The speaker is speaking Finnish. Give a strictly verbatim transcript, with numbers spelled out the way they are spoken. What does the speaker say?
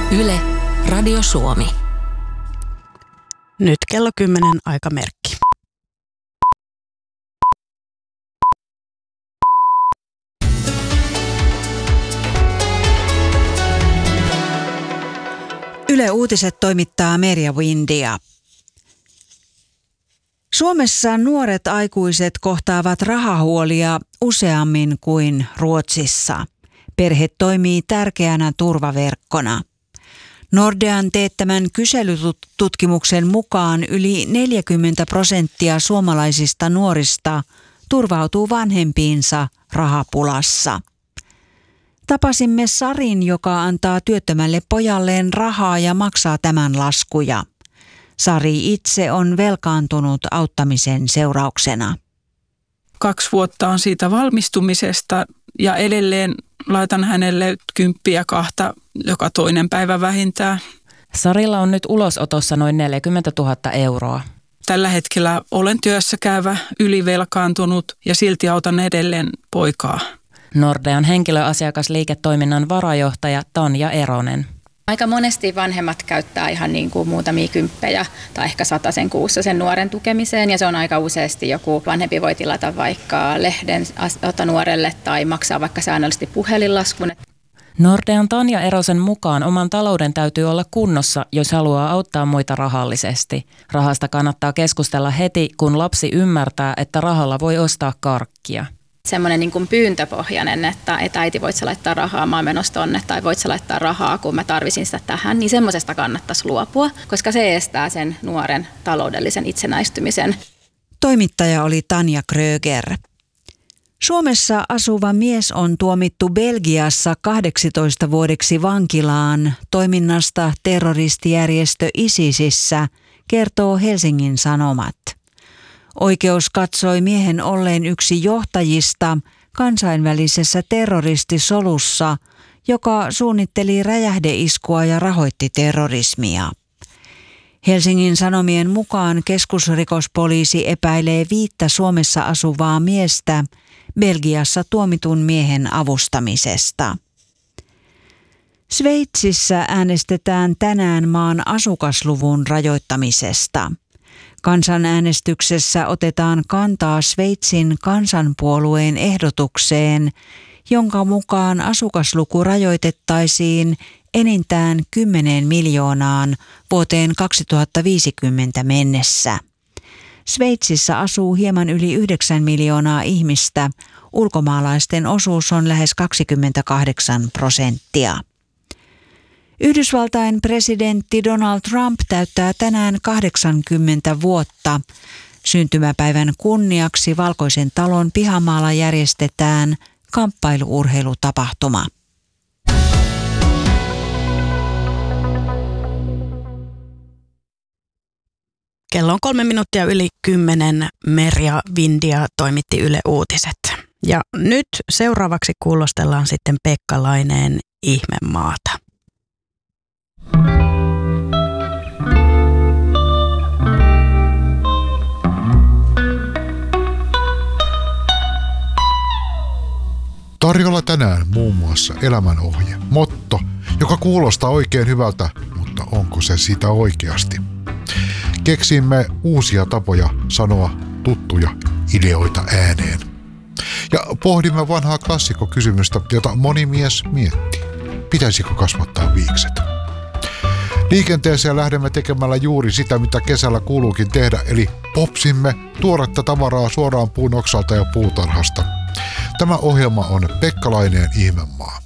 Yle, Radio Suomi. Nyt kello kymmenen aikamerkki. Yle Uutiset toimittaa Merja Windia. Suomessa nuoret aikuiset kohtaavat rahahuolia useammin kuin Ruotsissa. Perhe toimii tärkeänä turvaverkkona. Nordean teettämän kyselytutkimuksen mukaan yli neljäkymmentä prosenttia suomalaisista nuorista turvautuu vanhempiinsa rahapulassa. Tapasimme Sarin, joka antaa työttömälle pojalleen rahaa ja maksaa tämän laskuja. Sari itse on velkaantunut auttamisen seurauksena. Kaksi vuotta on siitä valmistumisesta ja edelleen laitan hänelle kymppiä kahta joka toinen päivä vähintään. Sarilla on nyt ulosotossa noin neljäkymmentätuhatta euroa. Tällä hetkellä olen työssä käyvä, ylivelkaantunut ja silti autan edelleen poikaa. Nordean henkilöasiakasliiketoiminnan varajohtaja Tanja Eronen. Aika monesti vanhemmat käyttää ihan niin kuin muutamia kymppejä tai ehkä satasen kuussa sen nuoren tukemiseen. Ja se on aika useasti joku vanhempi voi tilata vaikka lehden nuorelle tai maksaa vaikka säännöllisesti puhelinlaskun. Nordean Tanja Erosen mukaan oman talouden täytyy olla kunnossa, jos haluaa auttaa muita rahallisesti. Rahasta kannattaa keskustella heti, kun lapsi ymmärtää, että rahalla voi ostaa karkkia. Semmoinen niin kuin pyyntöpohjainen, että, että äiti voit sä laittaa rahaa, mä oon menossa tonne, tai voit sä laittaa rahaa, kun mä tarvisin sitä tähän, niin semmoisesta kannattaisi luopua, koska se estää sen nuoren taloudellisen itsenäistymisen. Toimittaja oli Tanja Kröger. Suomessa asuva mies on tuomittu Belgiassa kahdeksitoista vuodeksi vankilaan toiminnasta terroristijärjestö ISISissä, kertoo Helsingin Sanomat. Oikeus katsoi miehen olleen yksi johtajista kansainvälisessä terroristisolussa, joka suunnitteli räjähdeiskua ja rahoitti terrorismia. Helsingin Sanomien mukaan keskusrikospoliisi epäilee viittä Suomessa asuvaa miestä Belgiassa tuomitun miehen avustamisesta. Sveitsissä äänestetään tänään maan asukasluvun rajoittamisesta. Kansanäänestyksessä otetaan kantaa Sveitsin kansanpuolueen ehdotukseen, jonka mukaan asukasluku rajoitettaisiin enintään kymmeneen miljoonaan vuoteen kaksituhattaviisikymmentä mennessä. Sveitsissä asuu hieman yli yhdeksän miljoonaa ihmistä. Ulkomaalaisten osuus on lähes kaksikymmentäkahdeksan prosenttia. Yhdysvaltain presidentti Donald Trump täyttää tänään kahdeksankymmentä vuotta. Syntymäpäivän kunniaksi Valkoisen talon pihamaalla järjestetään kamppailu-urheilutapahtuma. Kello on kolme minuuttia yli kymmenen. Merja Windia toimitti Yle Uutiset. Ja nyt seuraavaksi kuulostellaan sitten Pekka Laineen Ihmemaata. Tarjolla tänään muun muassa elämänohje, motto, joka kuulostaa oikein hyvältä, mutta onko se sitä oikeasti? Keksimme uusia tapoja sanoa tuttuja ideoita ääneen. Ja pohdimme vanhaa klassikkokysymystä, jota moni mies miettii. Pitäisikö kasvattaa viikset? Liikenteeseen lähdemme tekemällä juuri sitä, mitä kesällä kuuluukin tehdä, eli popsimme tuoretta tavaraa suoraan puun oksalta ja puutarhasta. Tämä ohjelma on Pekka Laineen Ihmemaa.